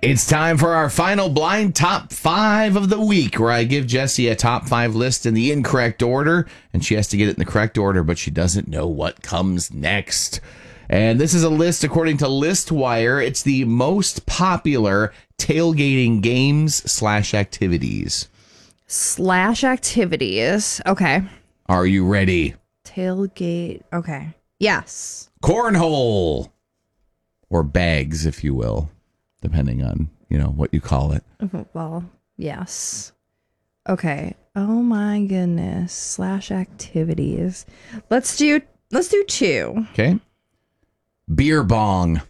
It's time for our final blind top 5 of the week, where I give Jessie a top 5 list in the incorrect order, and she has to get it in the correct order, but she doesn't know what comes next. And this is a list according to ListWire. It's the most popular tailgating games / activities. /activities. Okay. Are you ready? Tailgate. Okay. Yes. Cornhole. Or bags, if you will. Depending on, what you call it. Well, yes. Okay. Oh my goodness. /activities. Let's do 2. Okay. Beer bong.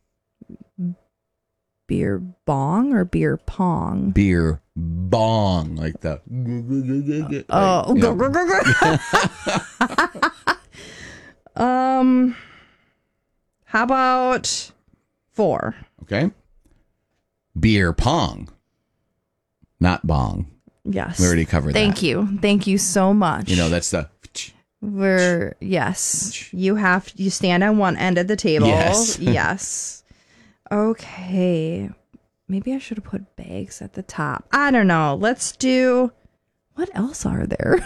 Beer bong or beer pong? Beer bong. Like the... Oh. How about 4? Okay. Beer pong. Not bong. Yes. We already covered that. Thank you. Thank you so much. That's the... Yes. You stand on one end of the table. Yes. Yes. Okay. Maybe I should have put bags at the top. I don't know. Let's do... What else are there?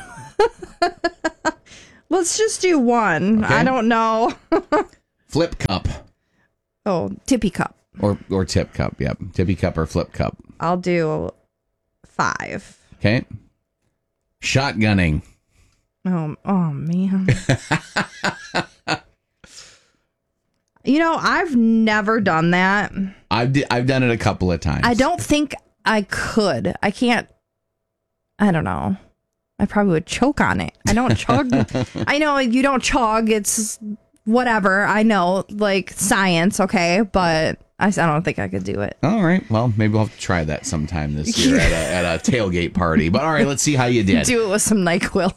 Let's just do 1. Okay. I don't know. Flip cup. Oh, tippy cup. Or tip cup, yep. Tippy cup or flip cup. I'll do 5. Okay. Shotgunning. Oh man. I've never done that. I've done it a couple of times. I don't think I could. I can't. I don't know. I probably would choke on it. I don't chug. I know you don't chug. It's whatever. I know, like science, okay? But I don't think I could do it. All right. Well, maybe we'll have to try that sometime this year at a tailgate party. But all right, let's see how you did. Do it with some NyQuil.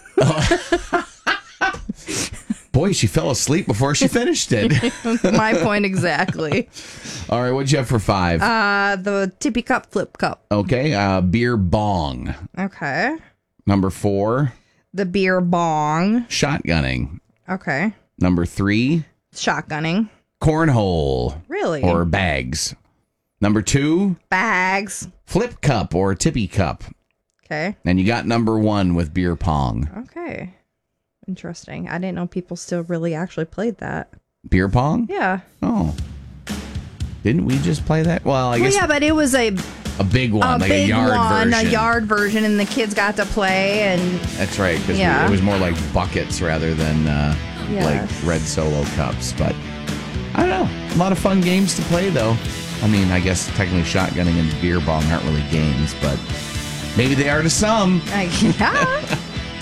Boy, she fell asleep before she finished it. My point exactly. All right, what'd you have for 5? The tippy cup, flip cup. Okay, beer bong. Okay. Number 4. The beer bong. Shotgunning. Okay. Number 3. Shotgunning. Cornhole. Really? Or bags. Number 2. Bags. Flip cup or tippy cup. Okay. And you got number 1 with beer pong. Okay. Interesting. I didn't know people still really actually played that. Beer pong? Yeah. Oh. Didn't we just play that? Well, I guess. Yeah, but it was a big one, like a yard version. A yard version, and the kids got to play. And that's right, because it was more like buckets rather than like red Solo cups. But I don't know. A lot of fun games to play, though. I mean, I guess technically shotgunning and beer bong aren't really games, but maybe they are to some. Yeah.